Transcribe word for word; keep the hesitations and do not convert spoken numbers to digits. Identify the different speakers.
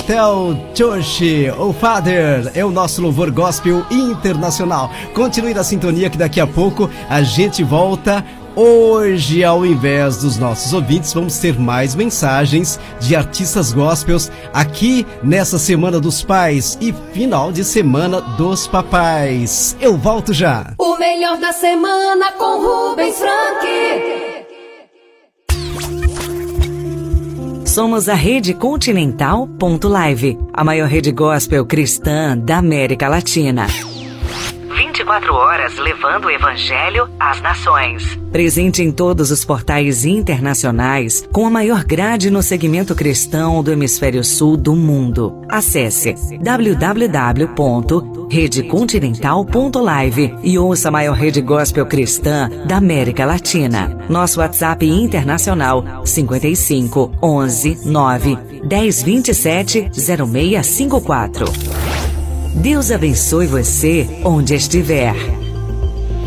Speaker 1: Betel Church, oh Father, é o nosso louvor gospel internacional. Continue na sintonia que daqui a pouco a gente volta. Hoje, ao invés dos nossos ouvintes, vamos ter mais mensagens de artistas gospels aqui nessa Semana dos Pais e final de Semana dos Papais. Eu volto já.
Speaker 2: O melhor da semana com Rubens Frank.
Speaker 3: Somos a Rede Continental ponto live, a maior rede gospel cristã da América Latina. vinte e quatro horas levando o Evangelho às nações. Presente em todos os portais internacionais, com a maior grade no segmento cristão do hemisfério sul do mundo. Acesse w w w ponto rede continental ponto live e ouça a maior rede gospel cristã da América Latina. Nosso WhatsApp internacional cinquenta e cinco, onze, nove, dez, vinte e sete, zero seis cinco quatro. Deus abençoe você onde estiver.